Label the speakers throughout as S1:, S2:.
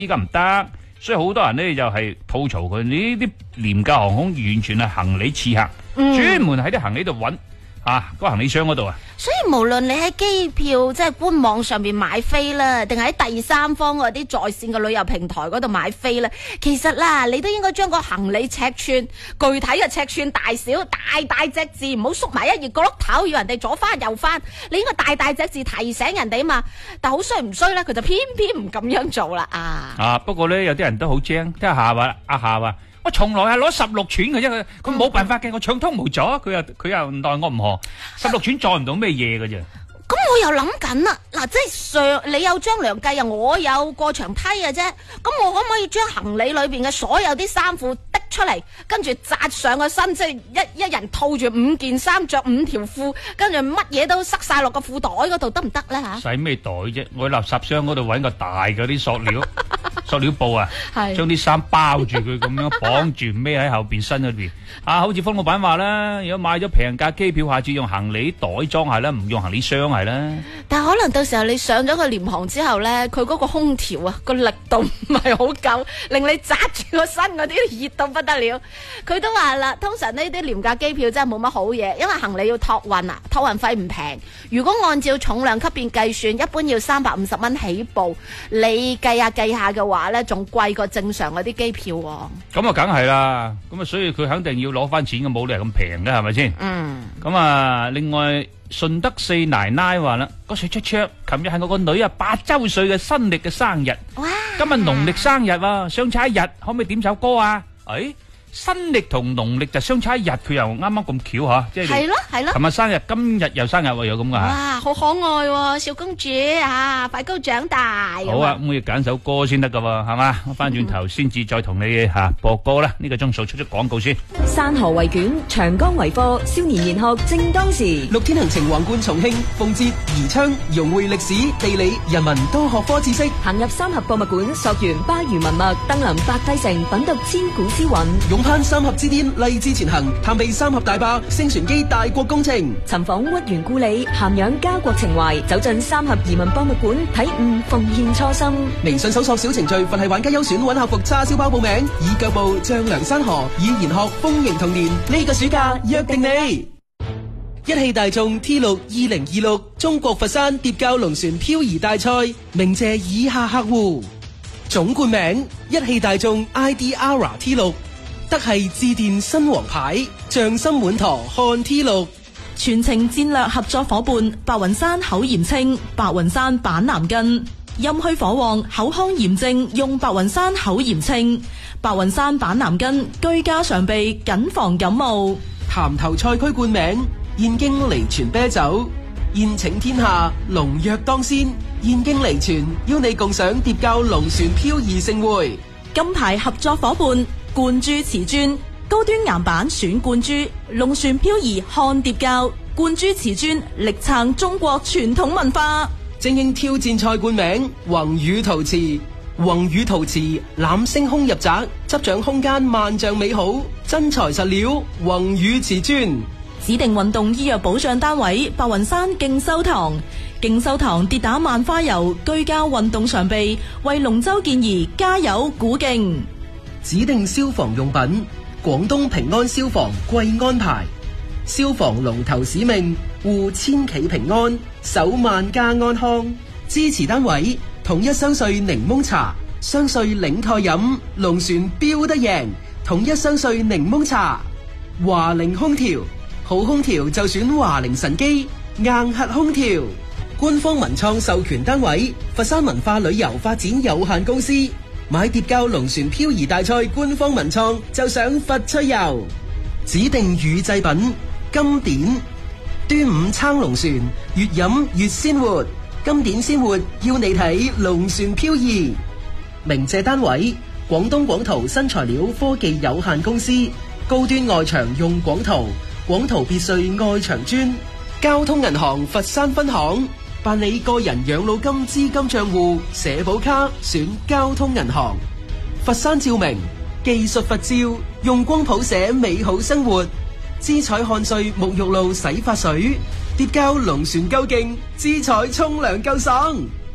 S1: 依家唔得，所以好多人呢就係吐槽佢呢啲廉價航空完全係行李刺客，專門喺啲行李度揾個行李箱嗰度啊。
S2: 所以無論你喺機票即係官網上面買飛啦，定係喺第三方嗰啲在線嘅旅遊平台嗰度買飛啦，其實啦，你都應該將個行李尺寸、具體嘅尺寸大小、大隻字，唔好縮埋一頁角落頭，要人哋左翻右翻，你應該大隻字提醒人哋啊嘛。但好衰唔衰咧，佢就偏偏唔咁樣做啦
S1: 不過咧有啲人都好精，聽下話阿夏話。我從來係攞16寸嘅啫，佢冇辦法嘅，我暢通無阻，佢又奈我唔何，16寸載唔到咩嘢嘅啫。
S2: 咁我又諗緊啦，嗱，即係你有張良計啊，我有過牆梯嘅啫。咁我可唔可以將行李裏邊嘅所有啲衫褲滴出嚟，跟住紮上個身，即係一人套住5件衫，着5條褲，跟住乜嘢都塞晒落個褲袋嗰度，得唔得咧吓？
S1: 使咩袋啫？我喺垃圾箱嗰度搵個大嗰啲塑料布啊，將啲衫包住佢咁樣綁住孭喺後邊身裏邊。好似方老闆話啦，如果買咗平價機票，下次用行李袋裝係啦，唔用行李箱係啦。
S2: 但係可能到時候你上咗個廉航之後咧，佢嗰個空調啊個力度唔係好夠，令你紮住個身嗰啲熱到不得了。佢都話啦，通常呢啲廉價機票真係冇乜好嘢，因為行李要託運啊，託運費唔平。如果按照重量級別計算，一般要350蚊起步，你計下嘅話咧，仲貴過正常嗰啲機票喎。
S1: 咁啊，梗係啦。咁啊，所以佢肯定要攞翻錢嘅，冇理由咁平嘅，係咪先？咁啊，另外順德四奶奶話啦，個水卓卓，琴日係我個女8周歲嘅新曆嘅生日。
S2: 哇！
S1: 今日農曆生日啊，相差1日，可唔可以點首歌啊？新曆同農曆就相差1日，佢又啱啱咁巧吓，即係
S2: 係咯。
S1: 琴日生日，今日又生日喎，有咁噶吓。
S2: 哇，好可愛喎，小公主快高長大。
S1: 好啊，咁要揀首歌先得噶喎，係嘛？我翻轉頭先至再同你播歌啦。呢個鐘數出廣告先。
S3: 山河為卷，長江為課，少年研學正當時。
S4: 6天行程橫貫重慶、奉節、宜昌，融匯歷史、地理、人文多學科知識。
S3: 行入三峽博物館，溯源巴渝文脈，登臨白帝城，品讀千古詩韻。
S4: 勇攀三峽之巔，勵志前行，探秘三峽大壩、星船機大國工程。
S3: 尋訪屈原故里，涵養家國情懷，走進三峽移民博物館，體悟奉獻初心。
S4: 微信搜索小程序，佛系玩家優選揾客服叉燒包報名，以腳步丈量山河，以研學豐盈童年。呢個暑假約定你！一汽大眾 T6 2026中國佛山疊滘龍船漂移大賽，鳴謝以下客戶：總冠名一汽大眾 ID-ARA T6，德系致電新王牌，匠心滿堂看 T6。
S5: 全程戰略合作伙伴白雲山口鹽清、白雲山板藍根，陰虛火旺、口腔炎症用白雲山口鹽清、白雲山板藍根，居家常備，謹防感冒。
S4: 潭頭賽區冠名燕京離泉啤酒，宴請天下，龍躍當先。燕京離泉邀你共賞疊滘龍船漂移盛會。
S5: 金牌合作伙伴冠珠瓷磚，高端岩板選冠珠，龍船漂移看疊滘，冠珠瓷磚力撐中國傳統文化。
S4: 精英挑戰賽冠名宏宇陶瓷，宏宇陶瓷攬星空入宅，執掌空間萬丈美好，真材實料宏宇瓷磚。
S5: 指定運動醫藥保障單位白雲山勁修堂，勁修堂跌打萬花油，居家運動常備，為龍舟健兒加油鼓勁。
S4: 指定消防用品廣東平安消防貴安牌，消防龍頭使命護千企平安，守萬家安康。支持單位統一雙穗檸檬茶，雙穗領台飲，龍船飆得贏。統一雙穗檸檬茶。華菱空調，好空調就選華菱神機硬核空調。官方文創授權單位佛山文化旅遊發展有限公司。買疊滘龍船漂移大賽官方文創就上佛趣遊。指定乳製品金典，端午撐龍船，越飲越鮮活。金典鮮活要你睇龍船漂移。鳴謝單位廣東廣圖新材料科技有限公司。高端外牆用廣圖，廣圖別墅外牆磚。交通銀行佛山分行，辦理個人養老金資金賬戶社保卡選交通銀行。佛山照明技術佛照，用光譜寫美好生活。姿彩看穗沐浴露洗髮水，疊滘龍船夠勁，姿彩沖涼夠爽。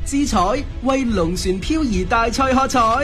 S4: 志彩為龍船漂移大賽喝彩。